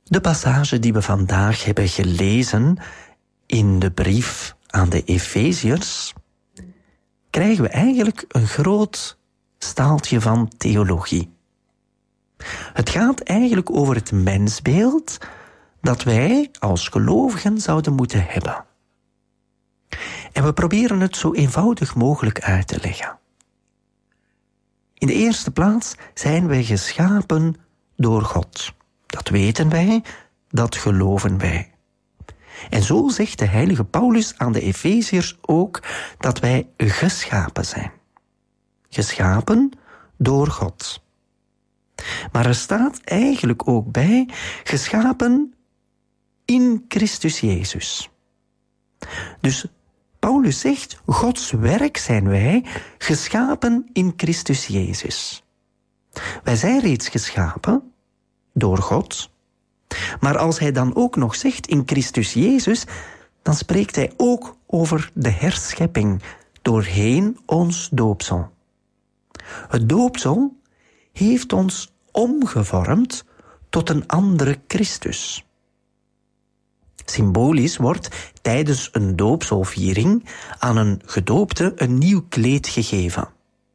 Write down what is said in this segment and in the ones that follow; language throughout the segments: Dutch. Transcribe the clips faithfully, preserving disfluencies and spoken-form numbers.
De passage die we vandaag hebben gelezen in de brief aan de Efeziërs, krijgen we eigenlijk een groot staaltje van theologie. Het gaat eigenlijk over het mensbeeld dat wij als gelovigen zouden moeten hebben. En we proberen het zo eenvoudig mogelijk uit te leggen. In de eerste plaats zijn wij geschapen door God. Dat weten wij, dat geloven wij. En zo zegt de heilige Paulus aan de Efeziërs ook dat wij geschapen zijn. Geschapen door God. Maar er staat eigenlijk ook bij, geschapen in Christus Jezus. Dus Paulus zegt, Gods werk zijn wij, geschapen in Christus Jezus. Wij zijn reeds geschapen door God. Maar als hij dan ook nog zegt in Christus Jezus, dan spreekt hij ook over de herschepping doorheen ons doopsel. Het doopsel heeft ons omgevormd tot een andere Christus. Symbolisch wordt tijdens een doopselviering aan een gedoopte een nieuw kleed gegeven.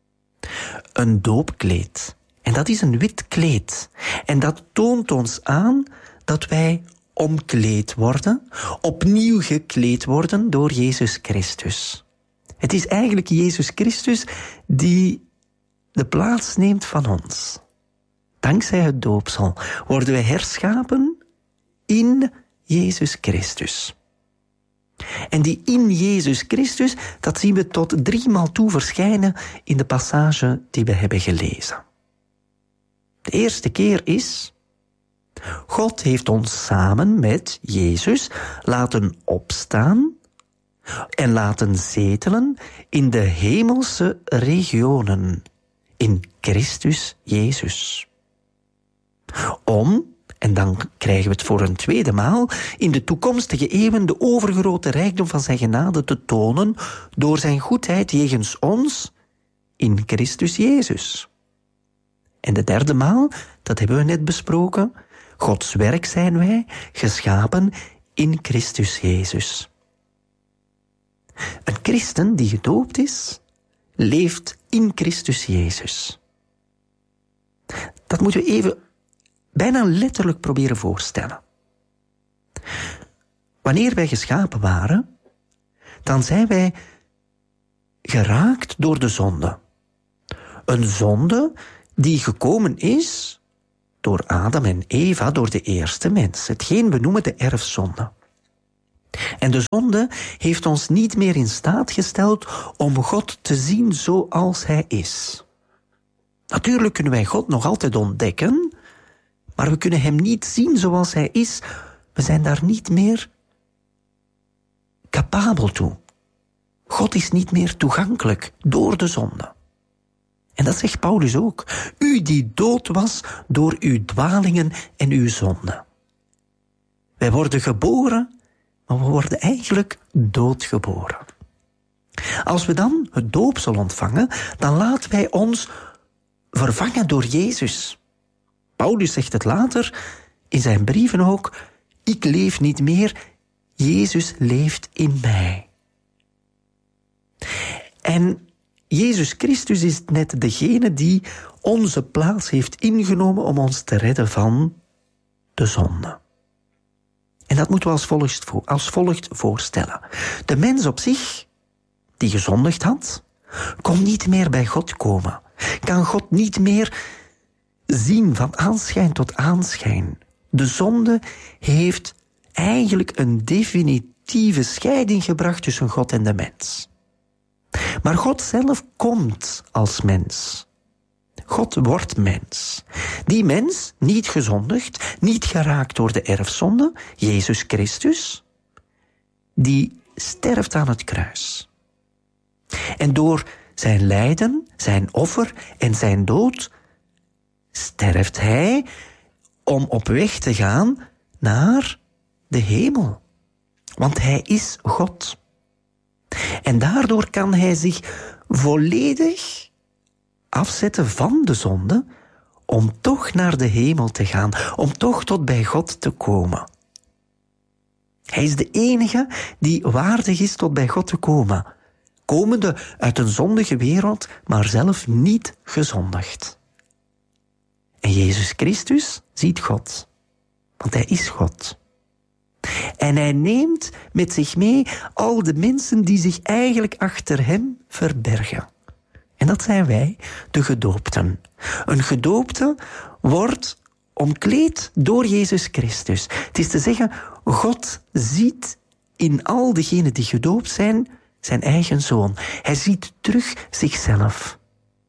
Een doopkleed. En dat is een wit kleed. En dat toont ons aan dat wij omkleed worden, opnieuw gekleed worden door Jezus Christus. Het is eigenlijk Jezus Christus die de plaats neemt van ons. Dankzij het doopsel worden wij herschapen in Jezus Christus. En die in Jezus Christus, dat zien we tot driemaal toe verschijnen in de passage die we hebben gelezen. De eerste keer is, God heeft ons samen met Jezus laten opstaan en laten zetelen in de hemelse regionen, in Christus Jezus. Om, en dan krijgen we het voor een tweede maal, in de toekomstige eeuwen de overgrote rijkdom van zijn genade te tonen door zijn goedheid jegens ons in Christus Jezus. En de derde maal, dat hebben we net besproken, Gods werk zijn wij, geschapen in Christus Jezus. Een christen die gedoopt is, leeft in Christus Jezus. Dat moeten we even bijna letterlijk proberen voorstellen. Wanneer wij geschapen waren, dan zijn wij geraakt door de zonde. Een zonde die gekomen is door Adam en Eva, door de eerste mens. Hetgeen we noemen de erfzonde. En de zonde heeft ons niet meer in staat gesteld om God te zien zoals Hij is. Natuurlijk kunnen wij God nog altijd ontdekken, maar we kunnen Hem niet zien zoals Hij is. We zijn daar niet meer capabel toe. God is niet meer toegankelijk door de zonde. En dat zegt Paulus ook. U die dood was door uw dwalingen en uw zonden. Wij worden geboren, maar we worden eigenlijk doodgeboren. Als we dan het doopsel ontvangen, dan laten wij ons vervangen door Jezus. Paulus zegt het later in zijn brieven ook, ik leef niet meer, Jezus leeft in mij. En Jezus Christus is net degene die onze plaats heeft ingenomen om ons te redden van de zonde. En dat moeten we als volgt, als volgt voorstellen. De mens op zich, die gezondigd had, kon niet meer bij God komen. Kan God niet meer zien van aanschijn tot aanschijn. De zonde heeft eigenlijk een definitieve scheiding gebracht tussen God en de mens. Maar God zelf komt als mens. God wordt mens. Die mens, niet gezondigd, niet geraakt door de erfzonde, Jezus Christus, die sterft aan het kruis. En door zijn lijden, zijn offer en zijn dood sterft hij om op weg te gaan naar de hemel. Want hij is God. En daardoor kan hij zich volledig afzetten van de zonde om toch naar de hemel te gaan, om toch tot bij God te komen. Hij is de enige die waardig is tot bij God te komen, komende uit een zondige wereld, maar zelf niet gezondigd. En Jezus Christus ziet God, want hij is God. En hij neemt met zich mee al de mensen die zich eigenlijk achter hem verbergen. En dat zijn wij, de gedoopten. Een gedoopte wordt omkleed door Jezus Christus. Het is te zeggen, God ziet in al degenen die gedoopt zijn, zijn eigen zoon. Hij ziet terug zichzelf.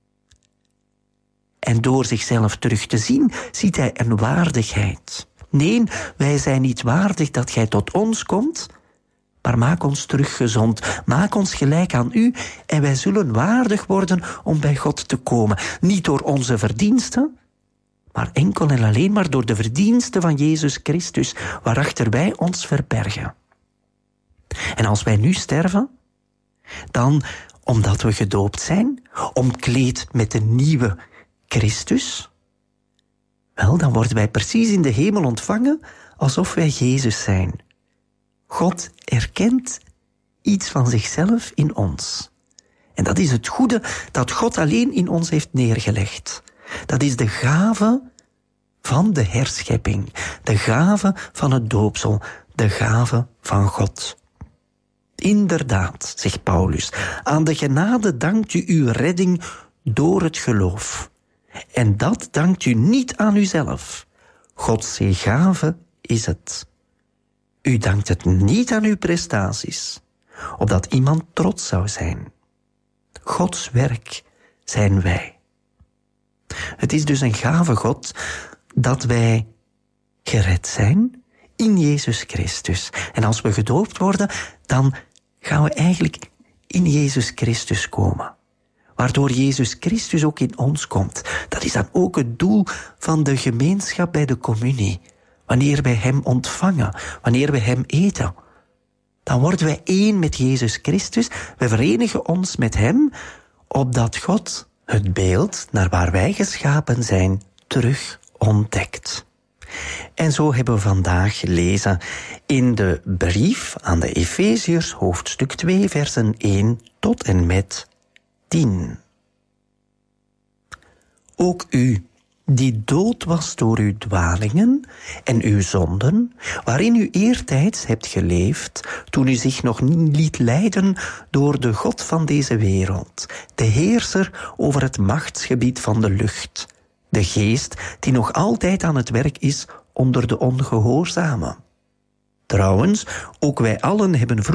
En door zichzelf terug te zien, ziet hij een waardigheid. Nee, wij zijn niet waardig dat gij tot ons komt, maar maak ons terug gezond. Maak ons gelijk aan u en wij zullen waardig worden om bij God te komen. Niet door onze verdiensten, maar enkel en alleen maar door de verdiensten van Jezus Christus, waarachter wij ons verbergen. En als wij nu sterven, dan, omdat we gedoopt zijn, omkleed met de nieuwe Christus, wel, dan worden wij precies in de hemel ontvangen alsof wij Jezus zijn. God erkent iets van zichzelf in ons. En dat is het goede dat God alleen in ons heeft neergelegd. Dat is de gave van de herschepping, de gave van het doopsel, de gave van God. Inderdaad, zegt Paulus, aan de genade dankt u uw redding door het geloof. En dat dankt u niet aan uzelf. Gods gave is het. U dankt het niet aan uw prestaties, opdat iemand trots zou zijn. Gods werk zijn wij. Het is dus een gave God dat wij gered zijn in Jezus Christus. En als we gedoopt worden, dan gaan we eigenlijk in Jezus Christus komen. Waardoor Jezus Christus ook in ons komt. Dat is dan ook het doel van de gemeenschap bij de communie. Wanneer wij hem ontvangen, wanneer we hem eten, dan worden wij één met Jezus Christus. We verenigen ons met hem, opdat God het beeld naar waar wij geschapen zijn terug ontdekt. En zo hebben we vandaag gelezen in de brief aan de Efeziërs, hoofdstuk twee, versen één tot en met tien. Ook u, die dood was door uw dwalingen en uw zonden, waarin u eertijds hebt geleefd, toen u zich nog niet liet leiden door de God van deze wereld, de heerser over het machtsgebied van de lucht, de geest die nog altijd aan het werk is onder de ongehoorzamen. Trouwens, ook wij allen hebben vroeger